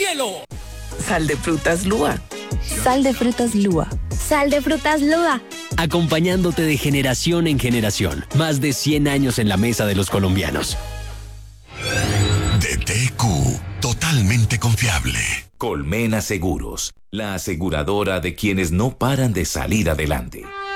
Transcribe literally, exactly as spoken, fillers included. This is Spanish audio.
cielo. Sal de frutas Lua. Sal de frutas Lua. Sal de frutas Lua. Acompañándote de generación en generación. Más de cien años en la mesa de los colombianos. D T Q, totalmente confiable. Colmena Seguros, la aseguradora de quienes no paran de salir adelante.